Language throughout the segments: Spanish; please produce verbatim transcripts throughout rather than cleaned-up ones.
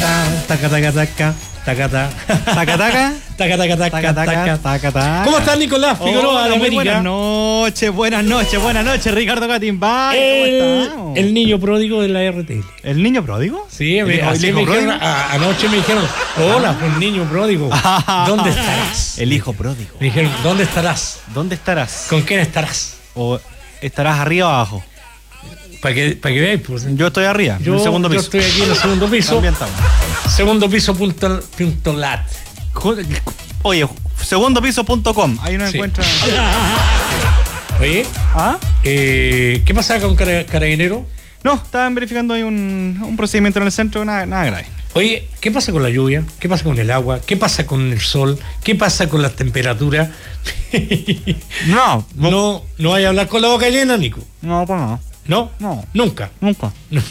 taca, taca, taca, taca, taca, taca, taca, taca, taca, taca, taca, taca, taca. ¿Cómo estás, Nicolás Figueroa de América? Buenas noches, buenas noches, buenas noches, Ricardo Catimbay. El, el niño pródigo de la R T L. ¿El niño pródigo? Sí, ¿El me, hijo, así el hijo me dijeron, pródigo? a, anoche me dijeron, hola, pues niño pródigo, ¿dónde estarás? El hijo pródigo. Me dijeron, ¿dónde estarás? ¿Dónde estarás? ¿Con quién estarás? ¿O estarás arriba o abajo? Para que, para que veáis, pues. Yo estoy arriba, yo, en el segundo piso. Yo estoy aquí en el segundo piso. También estamos. Segundo piso punto, punto lat. Oye, segundo piso punto com. Ahí nos Sí. encuentra. Oye, ¿Ah? eh, ¿qué pasa con cara, Carabinero? No, estaban verificando ahí un, un procedimiento en el centro, nada, nada grave. Oye, ¿qué pasa con la lluvia? ¿Qué pasa con el agua? ¿Qué pasa con el sol? ¿Qué pasa con las temperaturas? No, no, No, no vaya a hablar con la boca llena, Nico. no, pues no. ¿No? No. Nunca. Nunca.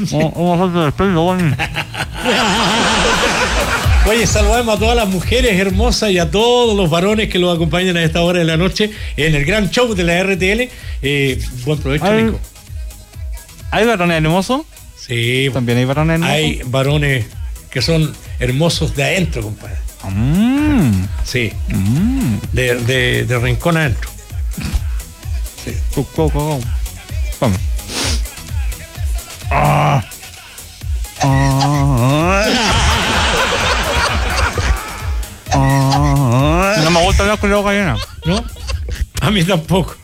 Oye, saludamos a todas las mujeres hermosas y a todos los varones que los acompañan a esta hora de la noche en el gran show de la R T L. Eh, buen provecho, Ay. Nico. ¿Hay varones hermosos? Sí, También hay varones hermosos. hay varones que son hermosos de adentro, compadre. Mmm. Sí, Mmm. de, de, de rincón adentro. Sí. Vamos. Ah. Ah. Ah. No me gusta hablar con la boca llena. ¿No? A mí tampoco.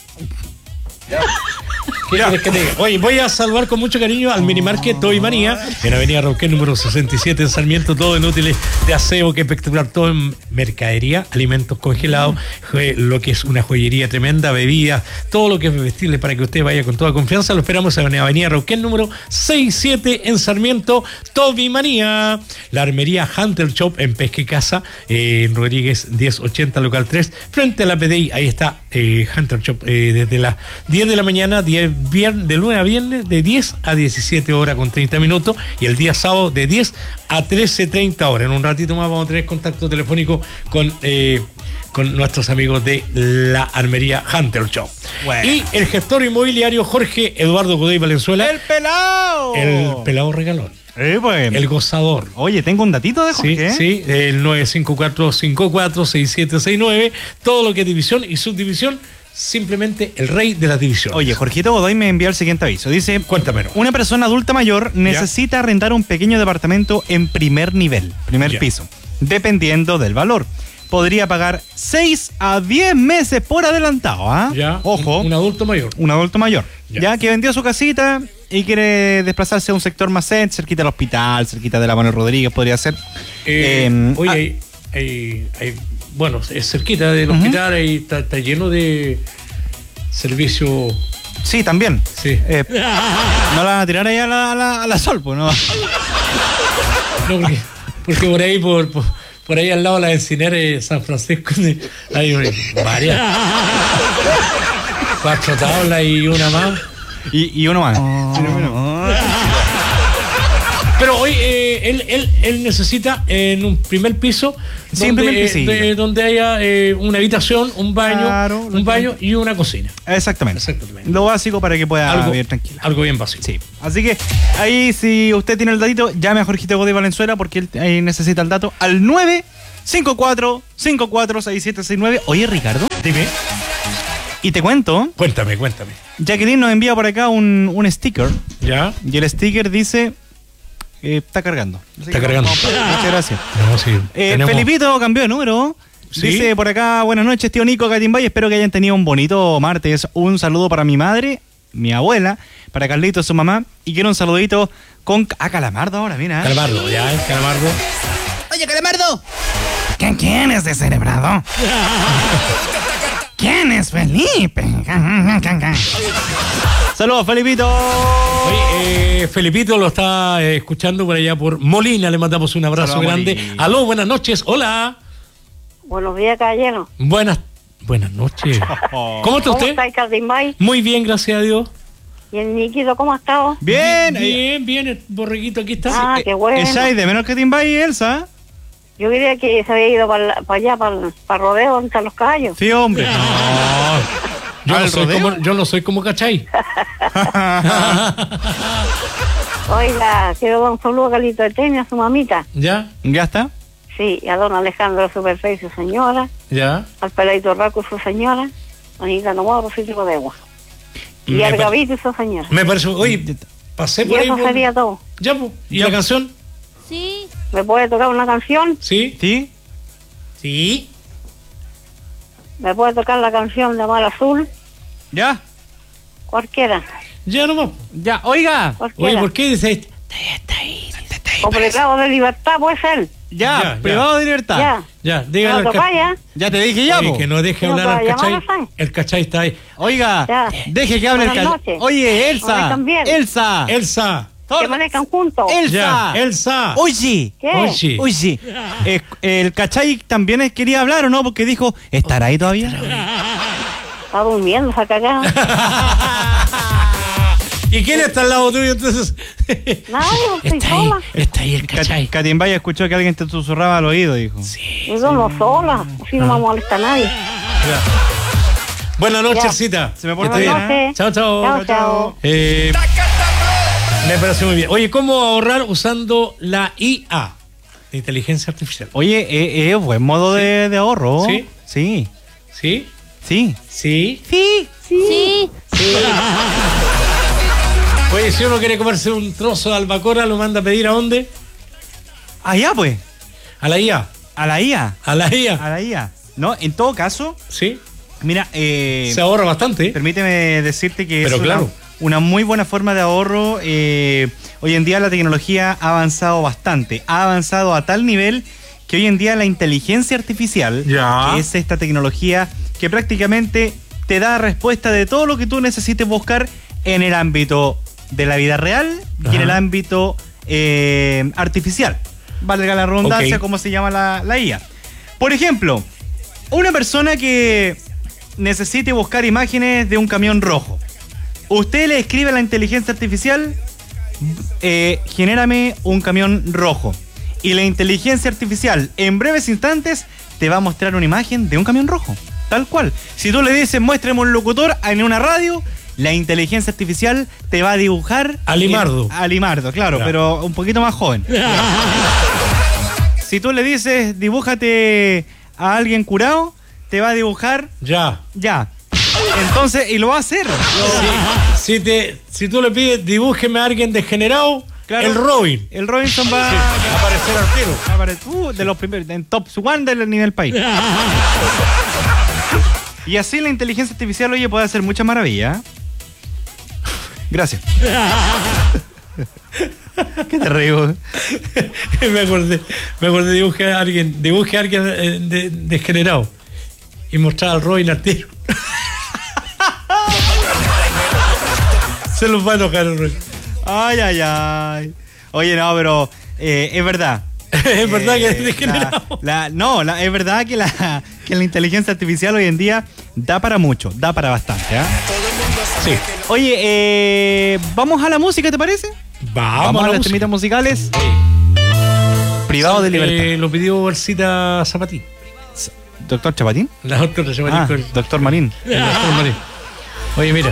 ¿Qué quieres que te diga? Oye, voy a saludar con mucho cariño al Minimarket Toy Manía en Avenida Ronquén número sesenta y siete en Sarmiento, todo en útiles de aseo, que espectacular, todo en mercadería, alimentos congelados, jue- lo que es una joyería tremenda, bebidas, todo lo que es vestible para que usted vaya con toda confianza. Lo esperamos en Avenida Ronquén número sesenta y siete en Sarmiento, Toy Manía. La armería Hunter Shop en Pesca y Casa, eh, en Rodríguez diez ochenta, local tres, frente a la P D I. Ahí está eh, Hunter Shop, eh, desde las diez de la mañana, diez Viernes, de lunes a viernes, de diez a diecisiete horas con treinta minutos, y el día sábado de diez a trece treinta horas. En un ratito más vamos a tener contacto telefónico con, eh, con nuestros amigos de la armería Hunter Shop. Bueno. Y el gestor inmobiliario Jorge Eduardo Godoy Valenzuela, ¡El pelado! el pelado regalón, Eh, pues. el gozador. Oye, tengo un datito de Jorge. Sí, sí, el nueve cinco cuatro cinco cuatro seis siete seis nueve, todo lo que es división y subdivisión, simplemente el rey de las divisiones. Oye, Jorgito Godoy me envía el siguiente aviso. Dice: Cuéntamelo. una persona adulta mayor necesita arrendar un pequeño departamento en primer nivel, primer Ya. piso, dependiendo del valor. Podría pagar seis a diez meses por adelantado, ¿ah? Ya, Ojo, un, un adulto mayor. un adulto mayor, Ya. ya. que vendió su casita y quiere desplazarse a un sector más cent- cerquita del hospital, cerquita de la Manuel Rodríguez, podría ser. Eh, Eh, oye, ah, hay, hay- hay- bueno, es cerquita del Ujú. hospital, ahí está, está lleno de servicio. Sí, también. Sí. Eh, no la van a tirar ahí a la, a la, a la sol, pues no. No, porque, porque por ahí, por, por, por ahí al lado de la Encineras de San Francisco, hay varias. Cuatro tablas y una más. Y, y uno más. Pero hoy eh, él, él, él necesita en un primer piso Sí, donde, primer eh, pisillo. de- donde haya eh, una habitación, un baño, Claro, un baño y una cocina. Exactamente. Exactamente. Lo básico para que pueda Algo, vivir tranquila. algo bien básico. Sí. Así que ahí, si usted tiene el datito, llame a Jorgito Godoy Valenzuela porque él ahí necesita el dato al nueve cinco cuatro cinco cuatro seis siete seis nueve. Oye, Ricardo, Dime, y te cuento, cuéntame, cuéntame. Jacqueline nos envía por acá un, un sticker ¿Ya? y el sticker dice: eh, está cargando. Así Está que cargando. vamos, vamos, muchas gracias. No, sí. Eh, tenemos- Felipito cambió de número. ¿Sí? Dice por acá: buenas noches, tío Nico Catimbay. Espero que hayan tenido un bonito martes. Un saludo para mi madre, mi abuela, para Carlito, su mamá. Y quiero un saludito con. Ah, Calamardo ahora, mira. Calamardo, ya, el Calamardo. Oye, Calamardo. ¿Quién, quién es descerebrado? ¿Quién es Felipe? Saludos, Felipito. Oye, eh, Felipito lo está eh, escuchando por allá por Molina. Le mandamos un abrazo Saludos, grande. Molina. Aló, buenas noches. Hola. Buenos días, caballero. Buenas, buenas noches. ¿Cómo está ¿Cómo usted? está el Catimbay? Muy bien, gracias a Dios. ¿Y el Niquito cómo ha estado? Bien. Bien, bien, el borreguito aquí está. Ah, qué bueno. Esa hay de menos Catimbay y Elsa. Yo quería que se había ido para, para allá, para, para Rodeo, donde están los caballos. Sí, hombre. No, yo, no ¿Al soy rodeo? como, yo no soy como Cachay. Oiga, quiero dar un saludo a Carlito de Tenis, a su mamita. ¿Ya? ¿Ya está? Sí, y a don Alejandro Superfey y su señora, ¿Ya? al Peladito Raco y su señora, a Anita Nomoro, su chico de agua. Y Me al pa- Gavito y su señora. Me parece... Oye, pasé Y por ahí... eso por- sería todo. Ya, pues. ¿Y Ya. la canción? Sí. ¿Me puede tocar una canción? ¿Sí? ¿Sí? Sí. ¿Me puede tocar la canción de Mar Azul? ¿Ya? Cualquiera, Ya nomás. Ya, oiga. cualquiera. Oye, ¿por qué dices? O Privado de Libertad, puede ser. Ya, Ya, ya. privado de libertad. Ya. Ya, ¿Me dígale lo al toca ca- ya? Ya te dije ya, Oye, po. que no deje ¿No hablar para al llamar cachai. a Sai? El cachai está ahí. Oiga, Ya. deje que hable el Buenas cachai. noches. Oye, Elsa. Buenas también. Elsa. Elsa. Que manejan juntos. Elsa. Ya, Elsa. Oye. ¿Qué? Oye. Oye, eh, el cachai también quería hablar o no, porque dijo, ¿estará ahí todavía? Está durmiendo, esa cagada. ¿Y quién está al lado tuyo entonces? Nadie, estoy Está ahí, sola. está ahí el cachai. Catimbaya escuchó que alguien te susurraba al oído, dijo. Yo no sola. Así no me molesta a nadie. Buenas noches, Ya. Cita. Se me pone Que esté bien, bien. ¿eh? Chao, chao. Chao, chao. Eh, me parece muy bien. Oye, ¿cómo ahorrar usando la I A? Inteligencia artificial. Oye, es eh, eh, buen modo de, de ahorro. ¿Sí? Sí. ¿Sí? Sí. Sí. Sí. Sí. Oye, si uno quiere comerse un trozo de albacora, lo manda a pedir ¿a dónde? Allá, pues. A la I A. A la I A. A la I A. A la I A. No, en todo caso, Sí. mira, eh, Se ahorra bastante. permíteme decirte que Pero es claro. una, una muy buena forma de ahorro. eh, hoy en día la tecnología ha avanzado bastante. Ha avanzado a tal nivel que hoy en día la inteligencia artificial, Ya. que es esta tecnología que prácticamente te da respuesta de todo lo que tú necesites buscar en el ámbito de la vida real y en Ajá. el ámbito eh, artificial. Valga la redundancia, Ok. como se llama la, la I A. Por ejemplo, una persona que necesite buscar imágenes de un camión rojo. Usted le escribe a la inteligencia artificial, eh, genérame un camión rojo. Y la inteligencia artificial en breves instantes te va a mostrar una imagen de un camión rojo. Tal cual. Si tú le dices, muéstrame un locutor en una radio, la inteligencia artificial te va a dibujar... A Limardo. en- a Limardo, claro, Ya. pero un poquito más joven. Si tú le dices, dibújate a alguien curado, te va a dibujar Ya. ya. Entonces, y lo va a hacer. Si, si, te, si tú le pides, dibújeme a alguien degenerado, Claro. el Robin. El Robinson va Sí, a aparecer al tiro. aparecer uh, de los primeros, en top one del nivel país. Y así la inteligencia artificial, oye, puede hacer mucha maravilla. Gracias. ¿Qué te río? me acordé, me acordé, dibujé a alguien, dibujé a alguien eh, de- degenerado y mostrar al Robin al tiro. Se los va a enojar el Robin. Ay, ay, ay. Oye, no, pero eh, es verdad. Es verdad que es Eh, degenerado. la- la- no, la- es verdad que la, que la inteligencia artificial hoy en día da para mucho, da para bastante. ¿Ah? Sí. Oye, eh, vamos a la música, ¿te parece? Vamos, a a la las música. temitas musicales. Privado de libertad. Eh, lo pidió Elcita Zapatín. Doctor Chapatín. La doctora Zapatín. Ah, con- doctor Marín. el doctor Marín. Oye, mira.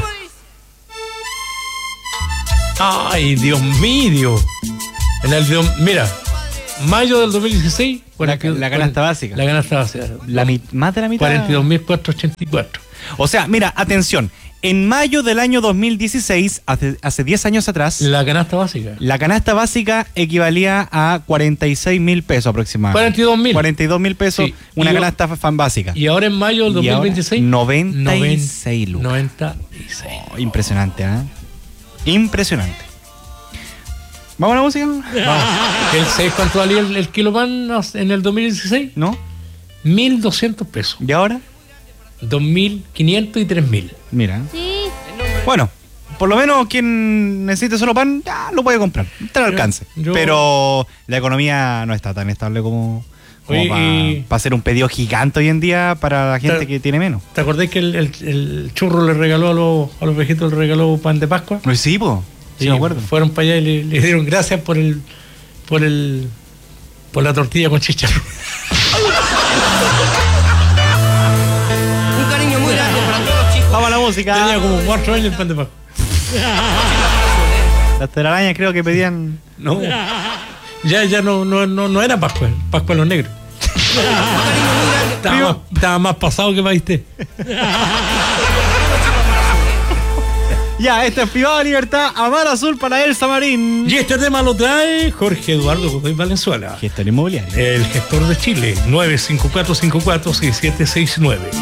Ay, Dios mío. En el de- mira, mayo del dos mil dieciséis. La- la canasta básica. La canasta básica. La mi- más de la mitad. cuarenta y dos mil cuatrocientos ochenta y cuatro. O sea, mira, atención. En mayo del año dos mil dieciséis, hace, hace diez años atrás, la, La canasta básica. canasta básica equivalía a cuarenta y seis mil pesos aproximadamente. cuarenta y dos mil. cuarenta y dos mil pesos, Sí. una Y yo- canasta fa- fan básica. Y ahora en mayo del Y dos mil ahora, veintiséis. noventa y seis lucas. noventa y seis. Oh, impresionante, ¿ah? Impresionante. ¿Vamos a la música? Vamos. ¿El seis cuánto valía el, el kilo pan en el dos mil dieciséis? ¿No? mil doscientos pesos. ¿Y ahora? dos mil quinientos y tres mil. Mira. Sí. Bueno, por lo menos quien necesite solo pan, ya lo puede comprar. Te lo Yo- alcance. yo- Pero la economía no está tan estable como, Oye, para y- hacer un pedido gigante hoy en día para la gente Te- que tiene menos. ¿Te acordás que el, el- el churro le regaló a los, a los viejitos, le regaló pan de Pascua? Pues sí, po. Sí, me acuerdo. Fueron para allá y le, le dieron gracias por el, por el, por la tortilla con chicharrón. Un cariño muy grande para todos los chicos. Vamos a la música. Tenía como cuatro años el pan de Pascua. La Las telarañas creo que pedían. No. Ya, ya no, no, no, no era Pascua, Pascua los negros. estaba, más, estaba más pasado que para usted. Ya, este es Privado de Libertad, Amar Azul para Elsa Marín. Y este tema lo trae Jorge Eduardo Godoy Valenzuela, Gestor inmobiliario. el gestor de Chile, nueve cinco cuatro cinco cuatro seis siete seis nueve.